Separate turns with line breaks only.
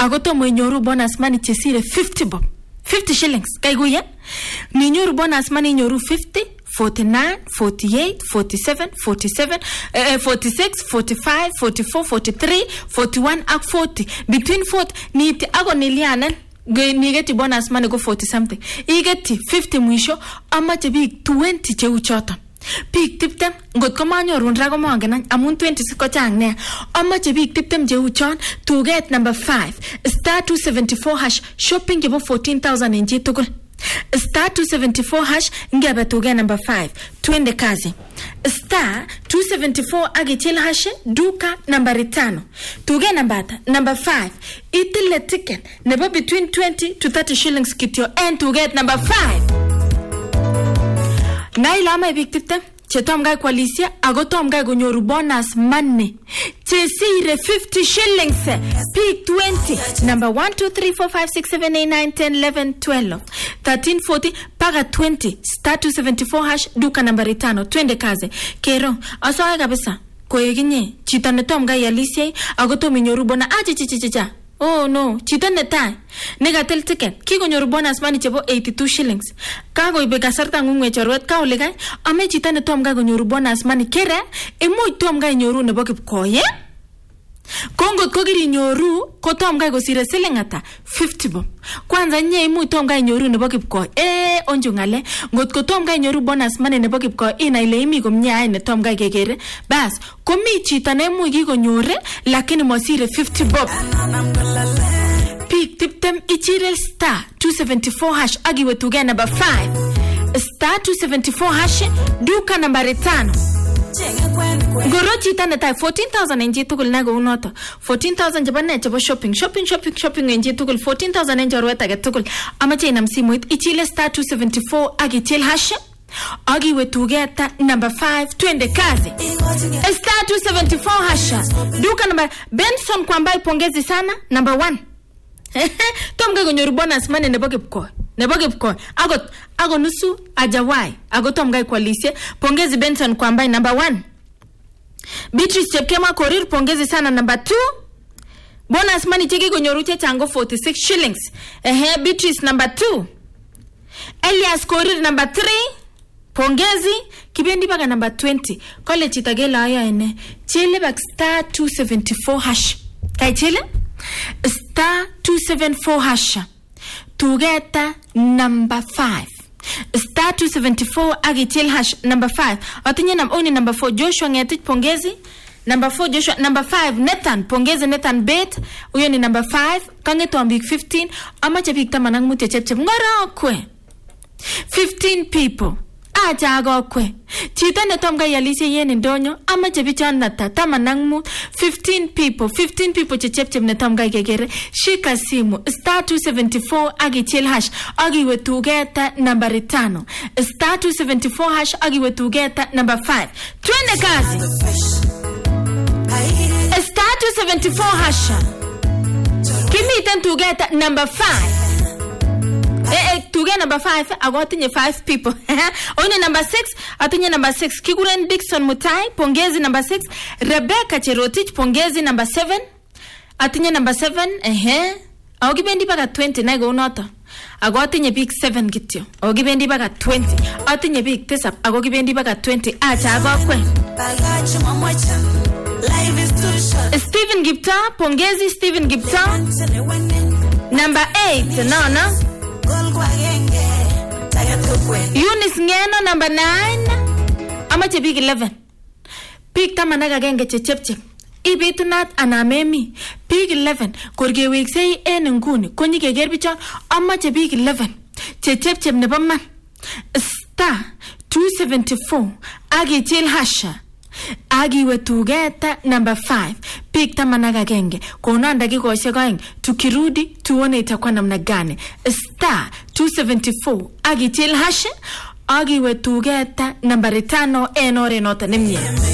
agotomo inyoru bonus money chesire 50 bob 50 shillings kaiguye ni nyoru bonus money nyoru 50 49 48 47 47 46 45 44 43 41 ak 40 between 40 niti ago nilianen nigeti bonus money go 40 something igeti 50 mwisho amache big 20 cheu choton big tiptem ngot ko manyorun ra ko mangen amun 20 ko chang ne amache big tiptem cheu chon to get number 5 star 274 hash shopping chebo 14000 en chitugul star 274 hash ngebe to get number 5 twende kazi star 274 agichil hash duka number 5 to get number 5 itile ticket nebo between 20 to 30 shillings kityo and to get number 5 nailama big tiptem chetom gai kwalisia agotom gai gonyoru bonus money chesire 50 shillings pick 20 number 1 2 3 4 5 6 7 8 9 10 11 12 13 14 paga 20 star 274 hash duka number 5 twende kaze kero asoa kabisa koyeginye chito netom gai alisia agotom inyoru bona chichichicha. Oh no, chito netai negatel ticket kigonyoru bonus money chebo 82 shillings kagoibe kasarta ngungwe chorwet ka ole gai ame chito netom gai gonyoru bonus money kere imuch tom gai nyoru nebo kipkoye kongot ko giri nyoru ko tom gai gosire siling ata 50 bob kwanza nye imuch tom gai nyoru nebo kipkoye onju ngale ngot ko tom gai nyoru bonus money nebo kipkoye ina ile imi komnye ai ne tom gai gegere bas komi chito ne imuch gigonyore lakini mosire 50 bob pick tiptem ichirel star 274 hash agiwe tuge number 5 star 274 hash duka number 5 goro chita netai 14000 enje tugul nago unoto 14000 jabane chabo shopping enje tugul 14000 enje orweta ge tugul amache inam simoit ichile star 274 agichil hash agiwe tugeta number 5 twende kazi star 274 hash duka number Benson kwamba ipongezi sana number 1 tom ga gonyoru bonus money nebo kipko ago nusu ajawai ago tom ga kwalise pongezi Benson kwamba number 1 Beatrice Chepkema Korir pongezi sana number 2 bonus money cheki gonyoru chango 46 shillings Beatrice number 2 Elias Korir number 3 pongezi kibendi baga number 20 kole chitagela aya ene chile bak star 274 hash kai chile star 274 hash to get number 5 star 274 agichil hash number 5 atinye oni number 4 Joshua ngetich pongezi number 4 Joshua number 5 Nathan pongezi Nathan bet huyo ni number 5 kangeto ambik 15 amache bik tamanang mute chepchep ngorokwe 15 people ajago kwe chita netom ga yalise yen ndonyo amache bichon nata tamanang 15 people chepchep netom ga gegere shika simu star 274 agichil hash agiwe tugeta number 5 star 274 hash agiwe tugeta number 5 twende kazi star 274 hash kimiten tugeta number 5 to get number 5 agotinye 5 people only number 6 atinye number 6 kiguren Dixon Mutai pongezi number 6 Rebecca Cherotich pongezi number 7 atinye number 7 agibendi baga 20 nago unoto agotinye big 7 gityo agibendi baga 20 atinye big 9 agibendi baga 20 acha agokwe Stephen Gipta pongezi Stephen Gipta number 8 no Eunice Ngeno number 9 amache big 11 big tamanaga genge chepchep ibitunat anamemi big 11 korge weksei en nguni konyi keger bichon amache big 11 chepchep nebo man star 274 agichil hasha agiwe tugeta number 5 big tamanaga genge konanda gikoshe going tukirudi tuone itakuwa namna gani star 274 agichil hasha agiwe tugeta number 5 enore nota nemye